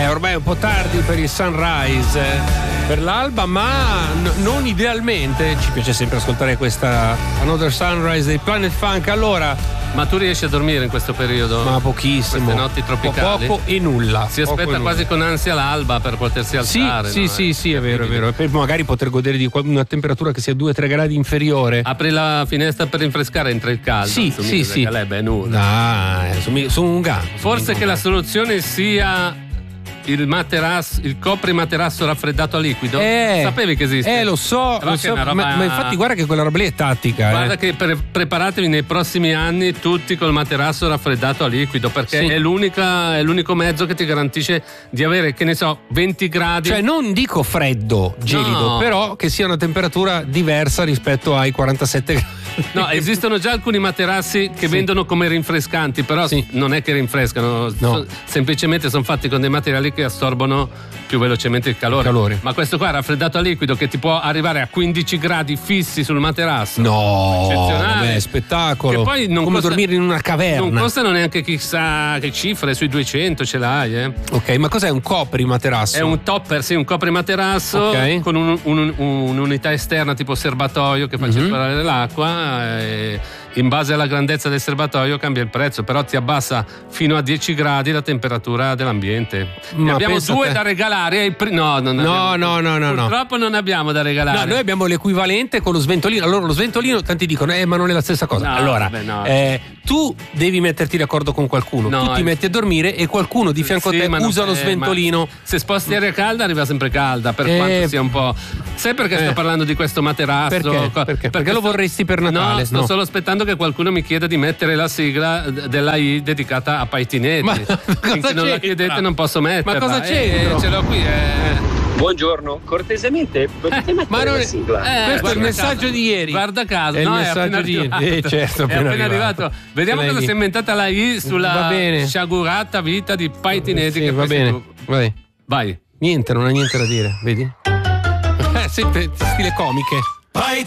ormai è un po' tardi per il sunrise, per l'alba, ma non idealmente. Ci piace sempre ascoltare questa Another Sunrise dei Planet Funk. Allora, ma tu riesci a dormire in questo periodo? Ma pochissimo. Queste notti tropicali? Poco e nulla. Si aspetta quasi con ansia l'alba per potersi alzare. Sì, è vero. Per magari poter godere di una temperatura che sia 2-3 gradi inferiore. Apri la finestra per rinfrescare, entra il caldo. Sì. È nulla. Sono un gatto. Forse che la soluzione sia il materasso, il coprimaterasso raffreddato a liquido. Sapevi che esiste? Lo so, ma infatti guarda che quella roba lì è tattica. Guarda che preparatevi nei prossimi anni tutti col materasso raffreddato a liquido, perché è l'unico mezzo che ti garantisce di avere, che ne so, 20 gradi. Cioè non dico freddo, gelido, però che sia una temperatura diversa rispetto ai 47 gradi. No, esistono già alcuni materassi che vendono come rinfrescanti, però non è che rinfrescano, semplicemente sono fatti con dei materiali che assorbono più velocemente il calore. Ma questo qua è raffreddato a liquido, che ti può arrivare a 15 gradi fissi sul materasso. No, eccezionale. Vabbè, spettacolo. Che poi non come costa, dormire in una caverna. Non costano neanche chissà che cifre, sui 200 ce l'hai. Ok, ma cos'è un coprimaterasso? È un topper, un coprimaterasso con un'unità esterna tipo serbatoio che fa circolare l'acqua. In base alla grandezza del serbatoio cambia il prezzo, però ti abbassa fino a 10 gradi la temperatura dell'ambiente. Ne abbiamo due da regalare. No. Purtroppo non abbiamo da regalare. No, noi abbiamo l'equivalente con lo sventolino. Allora lo sventolino tanti dicono ma non è la stessa cosa. Tu devi metterti d'accordo con qualcuno. Tu ti metti a dormire e qualcuno di fianco a te usa lo sventolino. Se sposti aria calda arriva sempre calda, per quanto sia un po'. Sai perché sto parlando di questo materasso? Perché lo vorresti per Natale? No, sto solo aspettando che qualcuno mi chieda di mettere la sigla dell'AI dedicata a Paitineti. Ma finché non la chiedete non posso metterla. Ma cosa c'è? Ce l'ho qui. Buongiorno, cortesemente potete mettere la sigla? Questo è il messaggio caso. di ieri. Guarda caso, è il messaggio di ieri. Certo, è appena arrivato. Vediamo cosa si è inventata la I sulla sciagurata vita di Paitineti. Sì, va bene. Vai. Niente, non ha niente da dire, vedi? Sempre stile comiche. Pai